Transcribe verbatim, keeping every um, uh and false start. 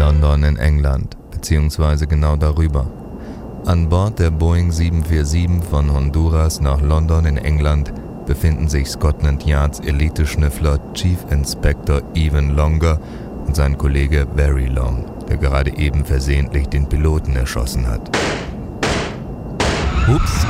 London in England, beziehungsweise genau darüber. An Bord der Boeing sieben vier sieben von Honduras nach London in England befinden sich Scotland Yards Elite-Schnüffler Chief Inspector Evan Longer und sein Kollege Very Long, der gerade eben versehentlich den Piloten erschossen hat. Ups,